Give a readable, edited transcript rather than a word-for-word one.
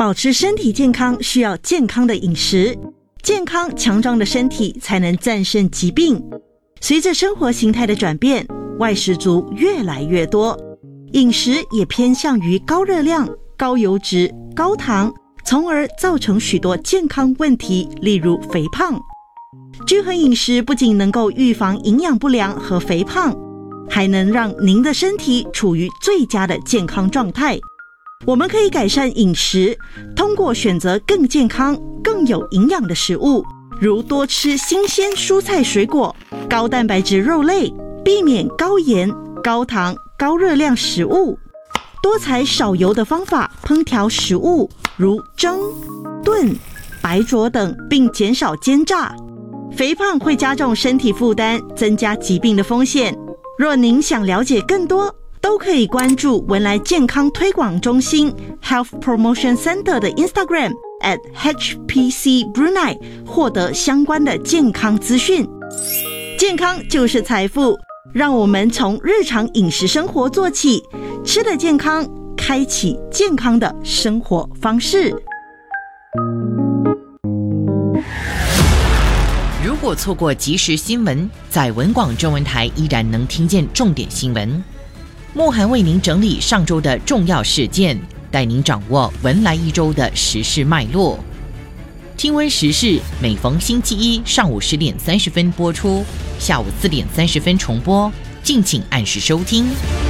保持身体健康需要健康的饮食，健康强壮的身体才能战胜疾病。随着生活形态的转变，外食族越来越多，饮食也偏向于高热量、高油脂、高糖，从而造成许多健康问题，例如肥胖。均衡饮食不仅能够预防营养不良和肥胖，还能让您的身体处于最佳的健康状态。我们可以改善饮食，通过选择更健康、更有营养的食物，如多吃新鲜蔬菜水果、高蛋白质肉类，避免高盐、高糖、高热量食物，多采少油的方法烹调食物，如蒸、炖、白灼等，并减少煎炸。肥胖会加重身体负担，增加疾病的风险。若您想了解更多，都可以关注文莱健康推广中心 Health Promotion Center 的 Instagram @HPCBrunei 获得相关的健康资讯。健康就是财富，让我们从日常饮食生活做起，吃得健康，开启健康的生活方式。 如果错过即时新闻，在文广中文台依然能听见重点新闻。慕涵为您整理上周的重要事件，带您掌握文莱一周的时事脉络。听闻时事每逢星期一上午10点30分播出，下午4点30分重播，敬请按时收听。